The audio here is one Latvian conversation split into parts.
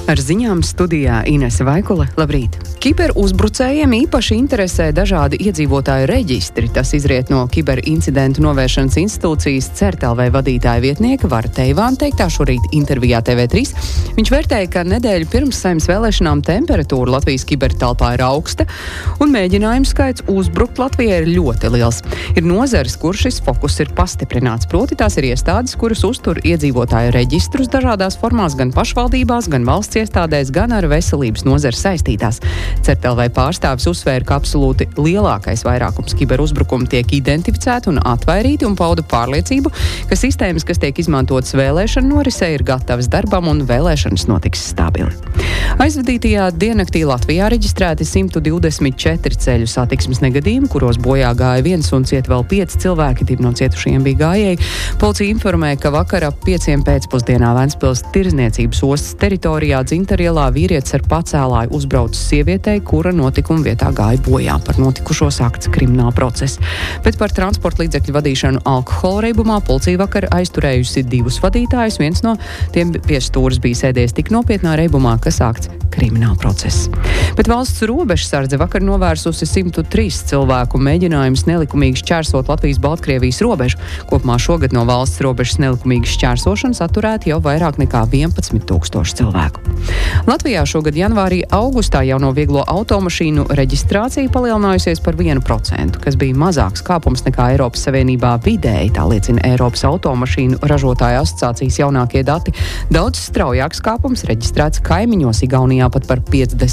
Ar ziņām studijā Inese Vaikule. Labrīt! Kiberuzbrucējiem īpaši interesē dažādi iedzīvotāju reģistri. Tas izriet no Kiberincidentu novēršanas institūcijas CERT.LV vadītāja vietnieka Vara Teivāna teiktā šorīt intervijā TV3. Viņš vērtēja, ka nedēļu pirms Saeimas vēlēšanām temperatūra Latvijas kibertelpā ir augsta un mēģinājumu skaits uzbrukt Latvijai ir ļoti liels. Ir nozares, kur šis fokus ir pastiprināts. Proti tās ir iestādes, kuras uztur iedzīvotāju reģistrus dažādās formās, gan pašvaldībās, gan valsts iestādēs, gan ar veselības nozares saistītās. CERT.LV pārstāvis uzsvēra, ka absolūti lielākais vairākums kiberuzbrukumu tiek identificēti un atvairīti un pauda pārliecību, ka sistēmas, kas tiek izmantotas vēlēšanu norisē, ir gatavas darbam un vēlēšanas notiks stabili. Aizvadītajā diennaktī Latvijā reģistrēti 124 ceļu satiksmes negadījumi, kuros bojā gāja 1 un cieta vēl 5 cilvēki, 2 no cietušajiem bija gājēji. Policija informē, ka vakar ap 5 pēcpusdienā Ventspils tirdzniecības ostas teritorijā Dzintarielā vīrietis ar pacēlāju uzbraucis sievietei, kura notikuma vietā gāja bojā. Par notikušo sākts krimināla process. Bet par transporta līdzekļu vadīšanu alkohola reibumā policija vakar aizturējusi 2 vadītājus. Viens no tiem pie stūres bija sēdējis tik nopietnā reibumā, ka sākts krimināla process. Bet valsts robežsardze vakar novērsusi 103 cilvēku mēģinājumus nelikumīgi šķērsot Latvijas-Baltkrievijas robežu. Kopumā šogad no valsts robežas nelikumīgi šķērsošanas atturēti jau vairāk nekā 11 000 cilvēku. Latvijā šogad janvārī-augustā jauno vieglo automašīnu reģistrācija palielinājusies par 1%, kas bija mazāks kāpums nekā Eiropas Savienībā vidēji, tā liecina Eiropas automašīnu ražotāju asociācijas jaunākie dati. Daudz straujāks kāpums reģistrēts kaimiņos, Igaunijā pat par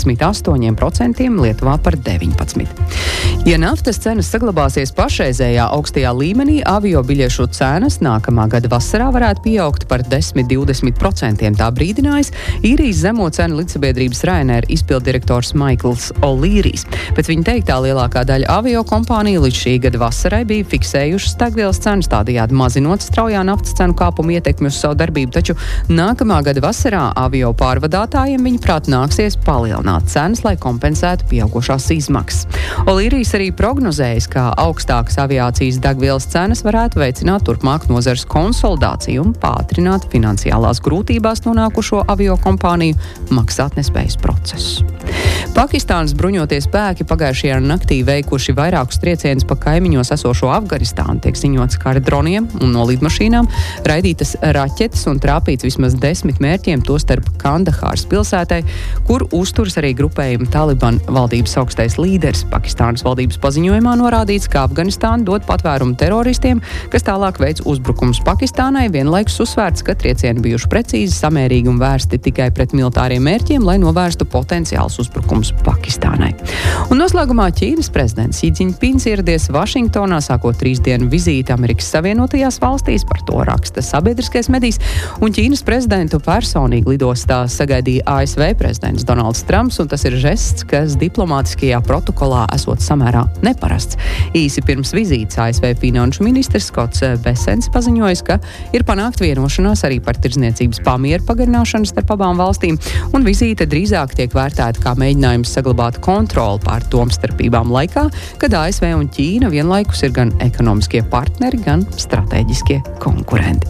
58%, Lietuvā par 19%. Ja naftas cenas saglabāsies pašreizējā augstajā līmenī, avio biļešu cenas nākamā gada vasarā varētu pieaugt par 10–20%. Tā brīdinājis īrijas zemo cenu līdzsabiedrības Ryanair izpilddirektors Maikls O'Learys. Pēc viņa teiktā lielākā daļa avio kompāniju līdz šī gada vasarai bija fiksējušas degvielas cenas, tādējādi mazinot straujā naftas cenu kāpumu ietekmi uz savu darbību, taču nākamā gada vasarā avio pārvadātājiem viņaprāt nāksies palielināt cenas, lai kompensētu pieaugušās izmaksas. O'Learys arī prognozējis, ka augstākas aviācijas degvielas cenas varētu veicināt turpmāk nozares konsolidāciju un pātrināt finansiālās grūtībās nonākušo avio kompāniju maksātnespējas procesu. Pakistānas bruņotie spēki pagājušajā naktī veikuši vairākus triecienus pa kaimiņos esošo Afganistānu. Tiek ziņots, ka ar droniem un no lidmašīnām raidītas raķetes un trāpīts vismaz 10 mērķiem, tostarp Kandahāras pilsētai, kur uzturas arī grupējuma Taliban valdības augstais līderis. Pakistānas valdības paziņojumā norādīts, ka Afganistāna dod patvērumu teroristiem, kas tālāk veic uzbrukums Pakistānai, vienlaikus uzsvērts, ka triecieni bijuši precīzi, samērīgi un vērsti tikai pret militāriem mērķiem, lai novērstu potenciāls uzbrukums Pakistānai. Un noslēgumā Ķīnas prezidents Xi Jinpings ieradies Vašingtonā, sākot 3 dienu vizīti Amerikas Savienotajās valstīs, par to raksta sabiedriskais medijs, un Ķīnas prezidentu personīgi lidostā sagaidīja ASV prezidents Donalds Trumps, un tas ir žests, kas diplomātiskajā protokolā esot samērā neparasts. Īsi pirms vizītes ASV finanšu ministrs Skots Besens paziņojis, ka ir panākt vienošanās arī par tirdzniecības pamieru pagarināšanu starp abām valstīm, un vizīte drīzāk tiek vērtēta kā mēģinājums saglabāt kontroli pār domstarpībām laikā, kad ASV un Ķīna vienlaikus ir gan ekonomiskie partneri, gan stratēģiskie konkurenti.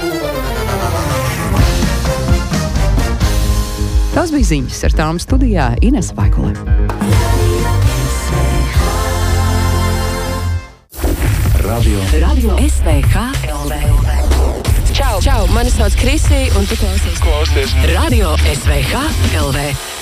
Tās bija ziņas, ar tām studijā Inese Vaikule. Radio SVH LV. Čau, mani sauc Krisī, un tu klausies Radio SVH LV.